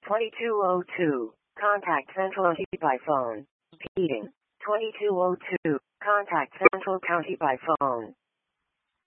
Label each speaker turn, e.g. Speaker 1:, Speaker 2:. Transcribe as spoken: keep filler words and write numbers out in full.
Speaker 1: twenty-two oh two. Contact Central County by phone. Repeating. twenty-two oh two. Contact Central County by phone.